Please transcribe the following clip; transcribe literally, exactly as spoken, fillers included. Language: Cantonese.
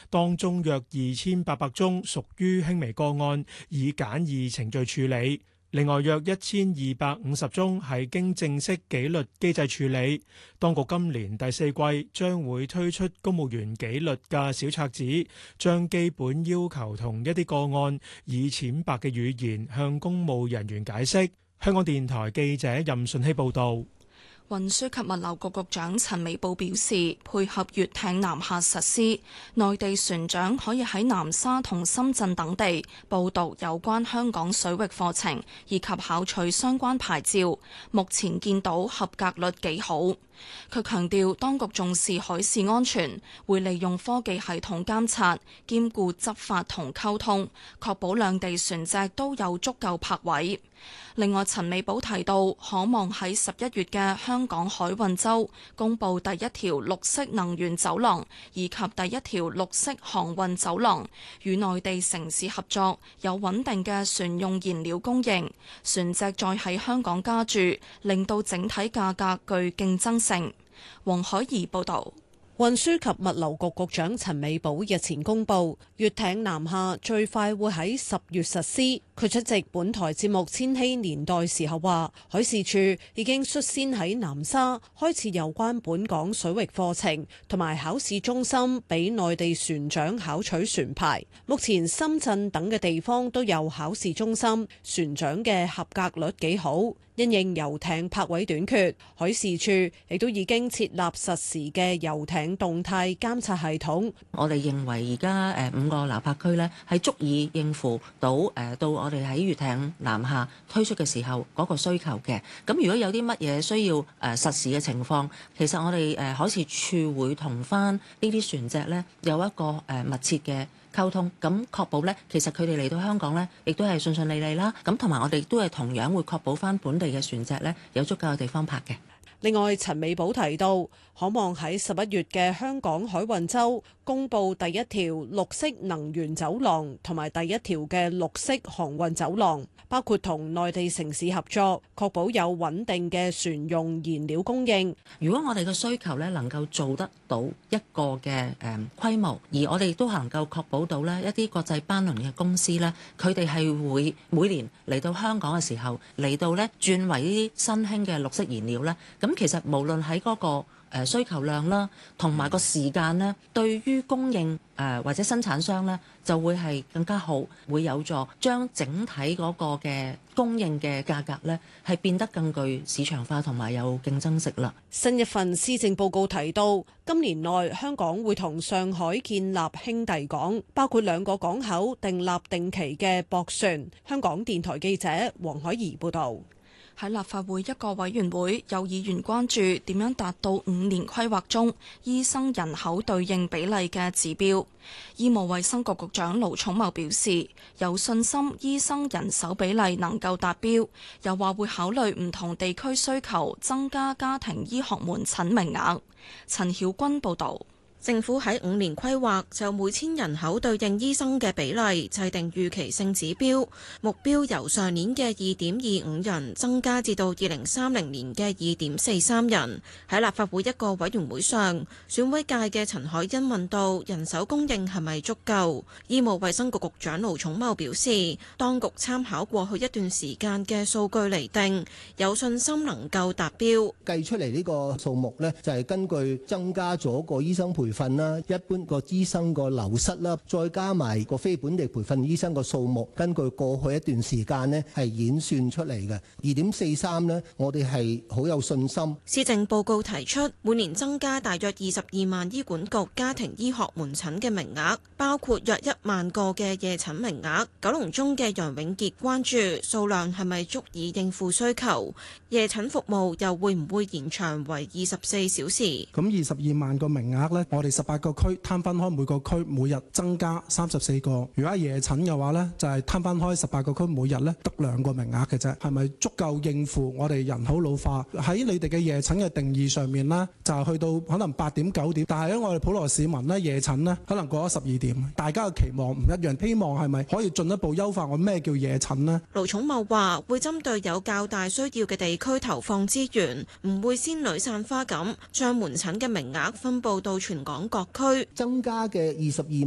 當中約二千八百宗屬於輕微個案，以簡易程序處理。另外約一千二百五十宗係經正式紀律機制處理。當局今年第四季將會推出公務員紀律嘅小冊子，將基本要求同一啲個案以淺白嘅語言向公務人員解釋。香港電台記者任順希報導。 運輸及物流局局長陳美寶表示，配合粵艇南下實施，內地船長可以喺南沙同深圳等地報讀有關香港水域課程，以及考取相關牌照。目前見到合格率幾好。佢強調，當局重視海事安全，會利用科技系統監察，兼顧執法同溝通，確保兩地船隻都有足夠泊位。另外，陳美寶提到，可望喺十一月嘅香港海運周公布第一條綠色能源走廊，以及第一條綠色航運走廊，與內地城市合作，有穩定嘅船用燃料供應，船隻再喺香港加注，令到整體價格具競爭性。黃海怡報導。 運輸及物流局局長陳美寶日前公布，粵艇南下最快會喺十月實施。佢出席本台節目《千禧年代》時候話，海事處已經率先喺南沙開設有關本港水域課程同埋考試中心，俾內地船長考取船牌。目前深圳等嘅地方都有考試中心，船長嘅合格率幾好。因應遊艇泊位短缺，海事處亦都已經設立實時嘅遊艇動態監察系統。 我哋認為而家誒五個南泊區呢係足以應付到誒到我哋喺粵艇南下推出嘅時候嗰個需求嘅。咁如果有啲乜嘢需要誒實時嘅情況，其實我哋誒海事處會同翻呢啲船隻呢有一個誒密切嘅溝通，咁確保呢，其實佢哋嚟到香港呢，亦都係順順利利啦。咁同埋我哋都係同樣會確保翻本地嘅船隻呢，有足夠嘅地方泊嘅。 另外，陳美寶提到，可望喺十一月嘅香港海運週公布第一條綠色能源走廊同埋第一條嘅綠色航運走廊，包括同內地城市合作，確保有穩定嘅船用燃料供應。 如果我哋嘅需求咧能夠做得到一個嘅誒規模，而我哋都能夠確保到咧一啲國際班輪嘅公司咧，佢哋係會每年嚟到香港嘅時候嚟到咧轉為呢啲新興嘅綠色燃料咧，咁其實無論喺嗰個誒需求量啦，同埋個時間呢，對於供應誒、呃、或者生產商呢，就會係更加好，會有助將整體嗰個嘅供應嘅價格呢，係變得更具市場化同埋有競爭性啦。 新一份施政報告提到，今年內香港會同上海建立兄弟港，包括兩個港口訂立定期嘅駁船。香港電台記者黃海怡報導。 喺立法會一個委員會，有議員關注點樣達到五年規劃中醫生人口對應比例嘅指標。醫務衛生局局長盧寵茂表示，有信心醫生人手比例能夠達標，又話會考慮唔同地區需求，增加家庭醫學門診名額。陳曉君報導。 政府喺五年規劃就每千人口對應醫生嘅比例制定預期性指標，目標由上年嘅二點二五人增加至到二零三零年嘅二點四三人。喺立法會一個委員會上，選委界嘅陳海欣問到人手供應係咪足夠？醫務衛生局局長盧寵茂表示，當局參考過去一段時間嘅數據釐定，有信心能夠達標。 計出嚟呢個數目呢，就係根據增加咗個醫生培培訓啦，一般個醫生個流失啦，再加埋個非本地培訓醫生個數目，根據過去一段時間呢係演算出嚟嘅二點四三呢，我哋係好有信心。 施政報告提出每年增加大約二十二萬醫管局家庭醫學門診嘅名額，包括約一萬個嘅夜診名額。九龍中嘅楊永傑關注數量係咪足以應付需求，夜診服務又會唔會延長為二十四小時？ 咁二十二萬個名額呢，我哋十八個區攤分開，每個區每日增加三十四個。如果係夜診嘅話呢，就係攤分開十八個區，每日呢得兩個名額嘅啫。係咪足夠應付我哋人口老化？喺你哋嘅夜診嘅定義上面呢，就係去到可能八點九點，但係喺我哋普羅市民呢，夜診呢可能過咗十二點。大家嘅期望唔一樣，希望係咪可以進一步優化我咩叫夜診呢？ 盧寵茂話會針對有較大需要嘅地區投放資源，唔會仙女散花咁將門診嘅名額分佈到全港各區。 增加嘅二十二